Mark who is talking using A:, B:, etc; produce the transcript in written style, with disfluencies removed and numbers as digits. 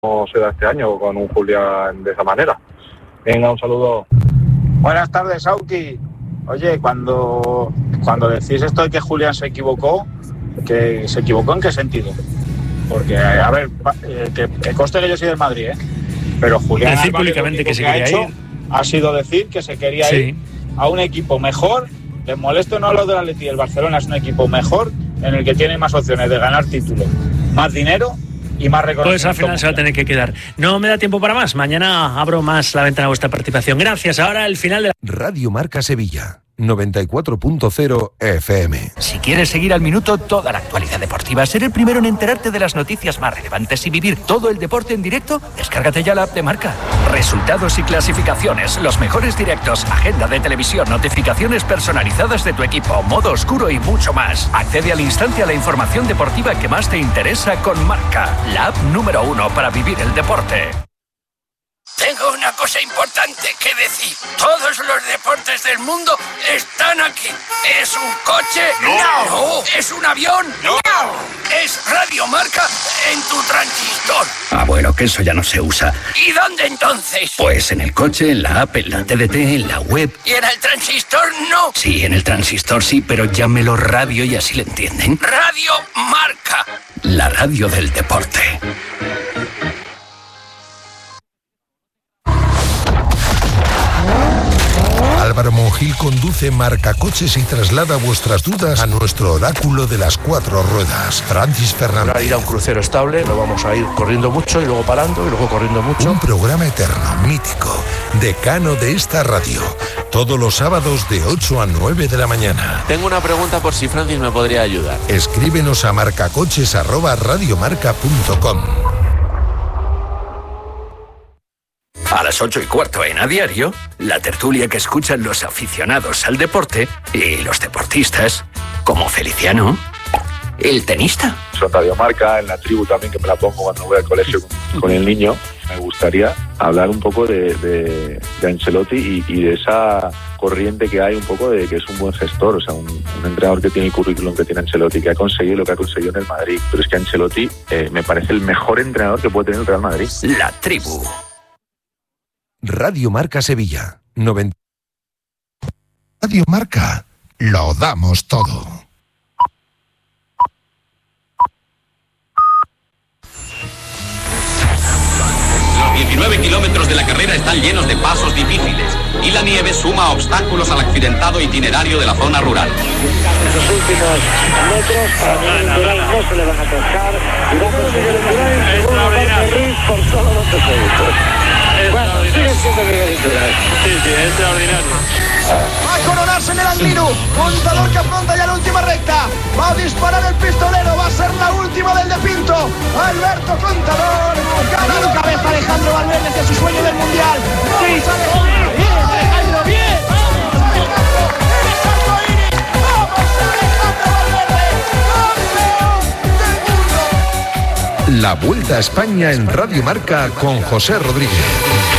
A: se da este año con un Julián de esa manera. Venga, un saludo.
B: Buenas tardes, Auki. Oye, cuando decís esto de que Julián se equivocó, ¿que se equivocó en qué sentido? Porque, a ver, que conste que yo soy del Madrid, pero Julián
C: decir públicamente que se quería ir
B: ha sido decir que se quería ir a un equipo mejor. Les molesto no lo del Atleti, el Barcelona es un equipo mejor en el que tiene más opciones de ganar títulos, más dinero y más reconocimiento.
C: Pues al final se va a tener que quedar. No me da tiempo para más. Mañana abro más la ventana a vuestra participación. Gracias. Ahora el final de la...
D: Radio Marca Sevilla 94.0 FM.
E: Si quieres seguir al minuto toda la actualidad deportiva, ser el primero en enterarte de las noticias más relevantes y vivir todo el deporte en directo, descárgate ya la app de Marca. Resultados y clasificaciones, los mejores directos, agenda de televisión, notificaciones personalizadas de tu equipo, modo oscuro y mucho más. Accede al instante a la información deportiva que más te interesa con Marca, la app número 1 para vivir el deporte.
F: Tengo una cosa importante que decir. Todos los deportes del mundo están aquí. ¿Es un coche? No. ¿Es un avión? No. ¿Es Radio Marca en tu transistor?
E: Ah, bueno, que eso ya no se usa.
F: ¿Y dónde entonces?
E: Pues en el coche, en la app, en la TDT, en la web.
F: ¿Y en el transistor no?
E: Sí, en el transistor sí, pero llámelo radio y así le entienden.
F: Radio Marca.
E: La radio del deporte.
D: Álvaro Monjil conduce Marca Coches y traslada vuestras dudas a nuestro oráculo de las 4 ruedas, Francis Fernández.
G: Para ir a un crucero estable, no vamos a ir corriendo mucho y luego parando y luego corriendo mucho.
D: Un programa eterno, mítico, decano de esta radio. Todos los sábados de 8 a 9 de la mañana.
H: Tengo una pregunta por si Francis me podría ayudar.
D: Escríbenos a marcacoches@radiomarca.com.
E: A las 8:15 en A Diario, la tertulia que escuchan los aficionados al deporte y los deportistas, como Feliciano, el tenista.
A: Son Radio Marca, en la tribu también, que me la pongo cuando voy al colegio con el niño. Me gustaría hablar un poco de Ancelotti y de esa corriente que hay un poco de que es un buen gestor, o sea, un entrenador que tiene el currículum que tiene Ancelotti, que ha conseguido lo que ha conseguido en el Madrid. Pero es que Ancelotti me parece el mejor entrenador que puede tener el Real Madrid.
E: La tribu.
D: Radio Marca Sevilla 90. Radio Marca, lo damos todo.
I: Los 19 kilómetros de la carrera están llenos de pasos difíciles y la nieve suma obstáculos al accidentado itinerario de la zona rural.
J: Los últimos metros para Indurain no se le van a tocar y va a conseguir Indurain según Ruiz por solo 12 segundos. Bueno, sigue siendo Miguel Indurain.
K: Sí, extraordinario.
L: Va a coronarse en el Angliru, Contador que afronta ya la última recta, va a disparar el pistolero, va a ser la última del de Pinto, Alberto Contador, gana cabeza Alejandro Valverde de su sueño del Mundial. Sí, bien, Alejandro, bien.
D: La Vuelta a España en Radio Marca con José Rodríguez.